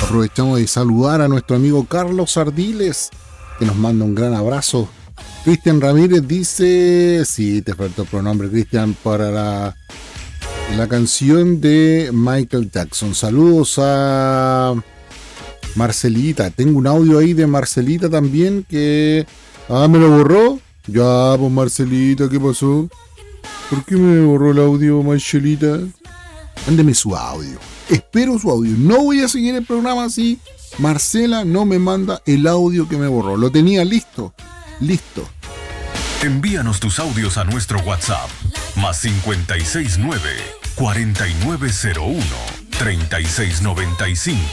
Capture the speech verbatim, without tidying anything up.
Aprovechamos de saludar a nuestro amigo Carlos Ardiles, que nos manda un gran abrazo. Cristian Ramírez dice, sí, te faltó el pronombre, Cristian, para la, la canción de Michael Jackson. Saludos a Marcelita. Tengo un audio ahí de Marcelita también que... Ah, ¿me lo borró? Ya, pues Marcelita, ¿qué pasó? ¿Por qué me borró el audio, Marcelita? Mándeme su audio. Espero su audio. No voy a seguir el programa así. Marcela no me manda el audio que me borró. Lo tenía listo. Listo. Envíanos tus audios a nuestro WhatsApp. Más cincuenta y seis nueve, cuarenta y nueve cero uno, treinta y seis noventa y cinco.